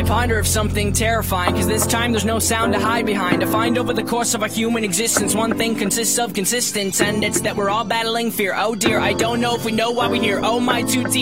ponder of something terrifying, cause this time there's no sound to hide behind. To find over the course of our human existence, one thing consists of consistence, and it's that we're all battling fear. Oh dear, I don't know if we know why we're here. Oh my, too deep.